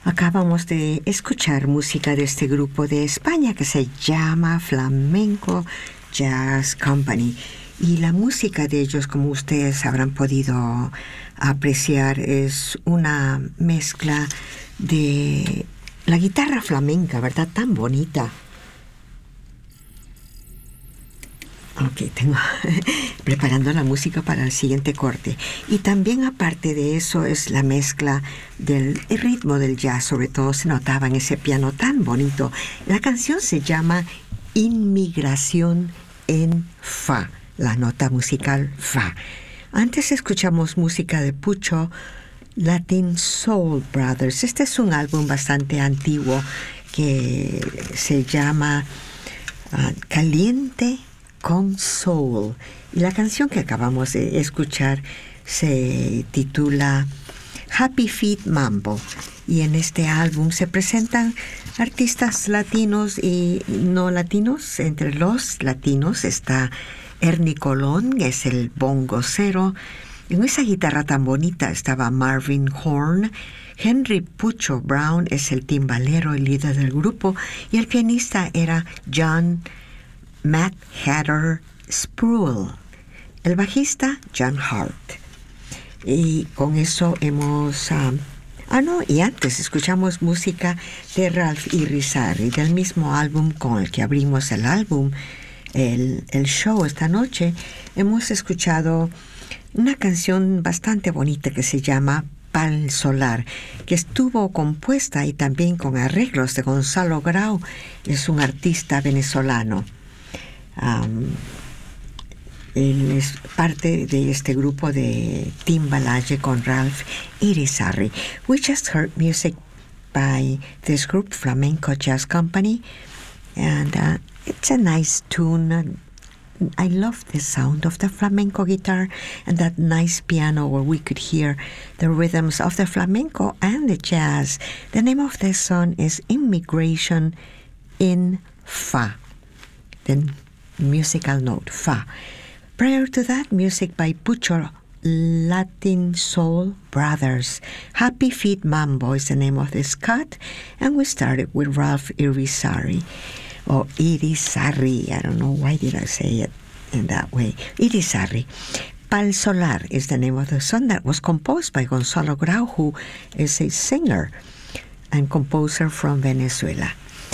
Acabamos de escuchar música de este grupo de España que se llama Flamenco Jazz Company. Y la música de ellos, como ustedes habrán podido apreciar, es una mezcla de la guitarra flamenca, ¿verdad? Tan bonita. Ok, tengo preparando la música para el siguiente corte. Y también aparte de eso es la mezcla del ritmo del jazz, sobre todo se notaba en ese piano tan bonito. La canción se llama Inmigración en Fa, la nota musical Fa. Antes escuchamos música de Pucho, Latin Soul Brothers. Este es un álbum bastante antiguo que se llama Caliente con Soul. Y la canción que acabamos de escuchar se titula Happy Feet Mambo. Y en este álbum se presentan artistas latinos y no latinos. Entre los latinos está Ernie Colón, que es el bongocero. En esa guitarra tan bonita estaba Marvin Horn. Henry Pucho Brown es el timbalero, el líder del grupo. Y el pianista era Matt Hatter Spruill. El bajista, John Hart. Y con eso hemos... y antes escuchamos música de Ralph Irizarry, del mismo álbum con el que abrimos el álbum, el show esta noche. Hemos escuchado una canción bastante bonita que se llama Pal Solar, que estuvo compuesta y también con arreglos de Gonzalo Grau. Es un artista venezolano. Él es parte de este grupo de timbalaje con Ralph Irizarry. We just heard music by this group, Flamenco Jazz Company, and it's a nice tune. I love the sound of the flamenco guitar and that nice piano where we could hear the rhythms of the flamenco and the jazz. The name of this song is Inmigración en Fa. The musical note, Fa. Prior to that, music by Pucho, Latin Soul Brothers. Happy Feet Mambo is the name of this cut, and we started with Ralph Irizarry. Or Irizarry, I don't know why did I say it in that way. Irizarry. Pal Solar is the name of the song that was composed by Gonzalo Grau, who is a singer and composer from Venezuela.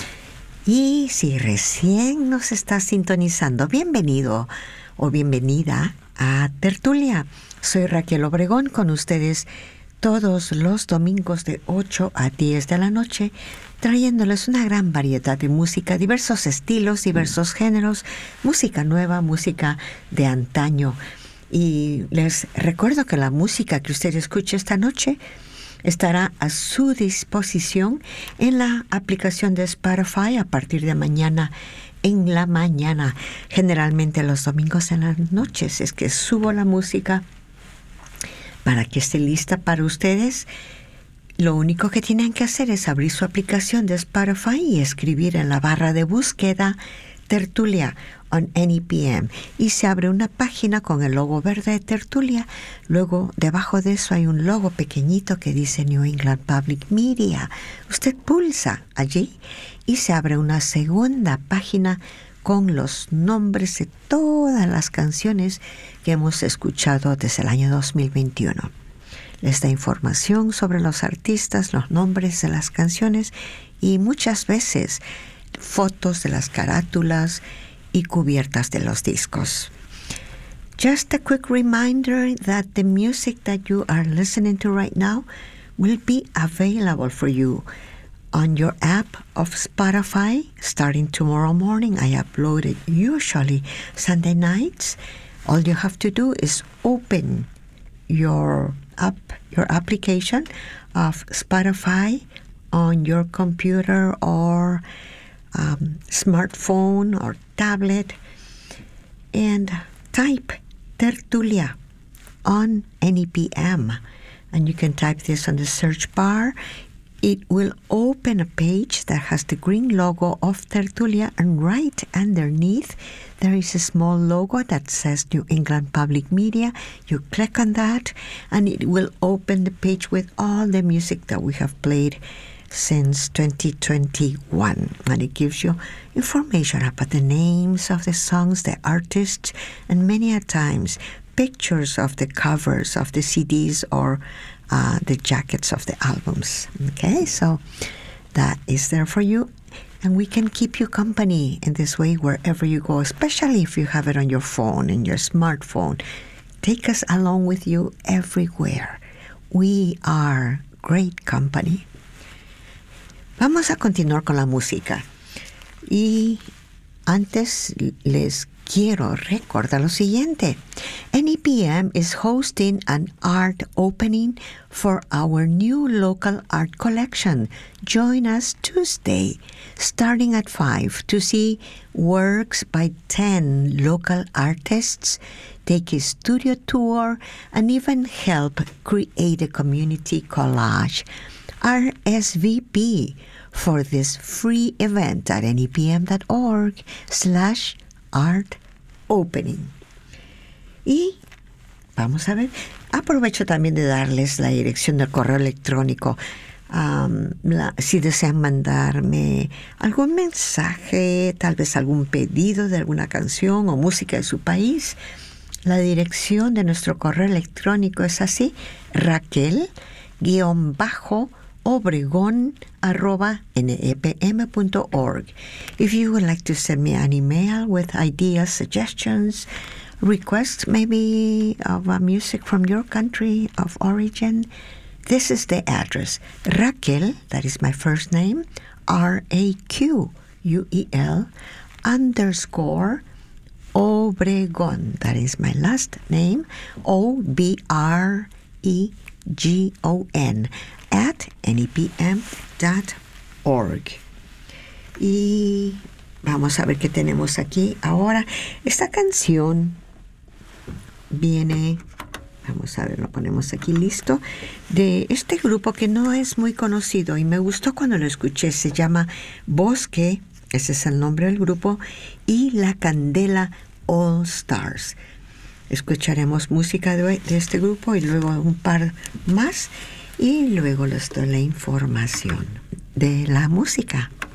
Y si recién nos está sintonizando, bienvenido o bienvenida a Tertulia. Soy Raquel Obregón con ustedes todos los domingos de 8 a 10 de la noche, trayéndoles una gran variedad de música, diversos estilos, diversos géneros, música nueva, música de antaño. Y les recuerdo que la música que usted escuche esta noche estará a su disposición en la aplicación de Spotify a partir de mañana en la mañana. Generalmente los domingos en las noches es que subo la música para que esté lista para ustedes. Lo único que tienen que hacer es abrir su aplicación de Spotify y escribir en la barra de búsqueda Tertulia on NEPM y se abre una página con el logo verde de Tertulia. Luego debajo de eso hay un logo pequeñito que dice New England Public Media. Usted pulsa allí y se abre una segunda página con los nombres de todas las canciones que hemos escuchado desde el año 2021. Les da información sobre los artistas, los nombres de las canciones y muchas veces fotos de las carátulas y cubiertas de los discos. Just a quick reminder that the music that you are listening to right now will be available for you on your app of Spotify starting tomorrow morning. I upload it usually Sunday nights. All you have to do is open your application of Spotify on your computer or smartphone or tablet and type Tertulia on NEPM, and you can type this on the search bar. It will open a page that has the green logo of Tertulia, and right underneath there is a small logo that says New England Public Media. You click on that and it will open the page with all the music that we have played since 2021, and it gives you information about the names of the songs, the artists, and many a times pictures of the covers of the CDs or the jackets of the albums. Okay, so that is there for you, and we can keep you company in this way wherever you go, especially if you have it on your phone, in your smartphone. Take us along with you everywhere. We are great company. Vamos a continuar con la música. Y antes les quiero recordar lo siguiente. NEPM is hosting an art opening for our new local art collection. Join us Tuesday, starting at 5, to see works by 10 local artists, take a studio tour, and even help create a community collage. RSVP for this free event at nepm.org/art opening. Y vamos a ver, aprovecho también de darles la dirección del correo electrónico. Si desean mandarme algún mensaje, tal vez algún pedido de alguna canción o música de su país, la dirección de nuestro correo electrónico es así: Raquel-Obregón@nepm.org. If you would like to send me an email with ideas, suggestions, requests maybe of music from your country of origin, this is the address: Raquel, that is my first name, RAQUEL _Obregón, that is my last name, OBREGON @nepm.org. Y vamos a ver qué tenemos aquí ahora. Esta canción viene, vamos a ver, lo ponemos aquí listo, de este grupo que no es muy conocido y me gustó cuando lo escuché. Se llama Bosque, ese es el nombre del grupo, y La Candela All Stars. Escucharemos música de este grupo y luego un par más, y luego les doy la información de la música.